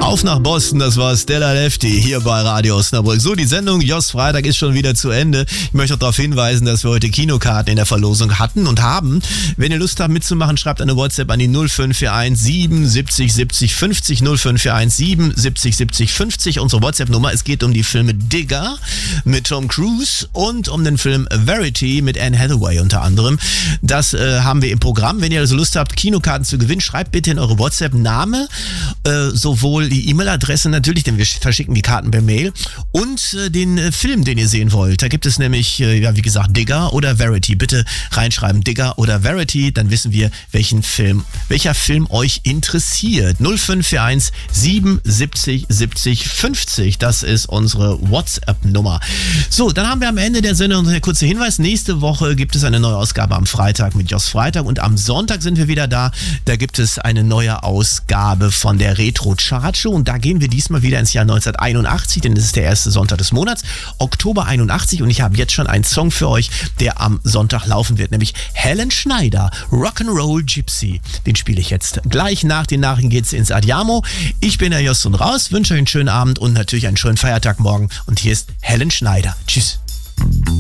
Auf nach Boston, das war Stella Lefty hier bei Radio Osnabrück. So, die Sendung Jost Freitag ist schon wieder zu Ende. Ich möchte auch darauf hinweisen, dass wir heute Kinokarten in der Verlosung hatten und haben. Wenn ihr Lust habt mitzumachen, schreibt eine WhatsApp an die 0541 77 70 50 0541 77 70 50. Unsere WhatsApp-Nummer. Es geht um die Filme Digger mit Tom Cruise und um den Film Verity mit Anne Hathaway unter anderem. Das haben wir im Programm. Wenn ihr also Lust habt, Kinokarten zu gewinnen, schreibt bitte in eure WhatsApp Name, sowohl die E-Mail-Adresse natürlich, denn wir verschicken die Karten per Mail, und den Film, den ihr sehen wollt. Da gibt es nämlich, wie gesagt, Digger oder Verity. Bitte reinschreiben, Digger oder Verity, dann wissen wir, welcher Film euch interessiert. 0541 77 70 50, das ist unsere WhatsApp-Nummer. So, dann haben wir am Ende der Sendung noch einen kurzen Hinweis. Nächste Woche gibt es eine neue Ausgabe am Freitag mit Jost Freitag und am Sonntag sind wir wieder da. Da gibt es eine neue Ausgabe von der Retro-Chart-Show und da gehen wir diesmal wieder ins Jahr 1981, denn das ist der erste Sonntag des Monats, Oktober 81, und ich habe jetzt schon einen Song für euch, der am Sonntag laufen wird, nämlich Helen Schneider, Rock'n'Roll Gypsy. Den spiele ich jetzt. Gleich nach den Nachrichten geht's ins Adiamo. Ich bin der Jost und raus, wünsche euch einen schönen Abend und natürlich einen schönen Feiertag morgen und hier ist Helen Schneider. Tschüss.